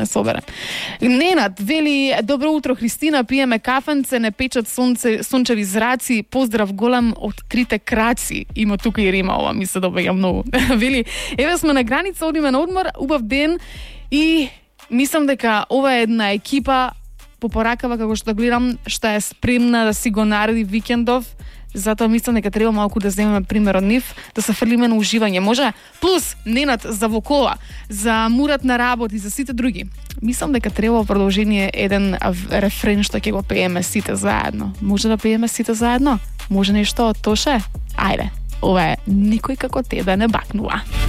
не соберем. Nenad veli, dobro utro Kristina, pijeme kafence, ne pečat sunčevi zraci, pozdrav golem odkrite kraci. Ima tukaj rima, ova misle, da bi ga mnogo. Veli, evo smo na granici, odime na odmor, ubav den i mislim, дека ова е една екипа попоракава, како што гледам, што е спремна да си го нареди викендов. Затоа мислам дека треба малку да земеме пример од нив, да се фрлиме на уживање. Може плюс Ненад за Вокола, за Мурат на работи, за сите други. Мислам дека треба продолжение еден рефрен што ќе го пееме сите заедно. Може да пееме сите заедно? Може нешто од Тоше? Ајде, ова е Никој како те да не бакнува.